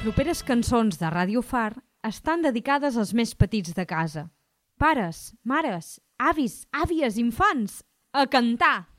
properes cançons de Ràdio Far estan dedicades als més petits de casa. Pares, mares, avis, àvies, infants, a cantar!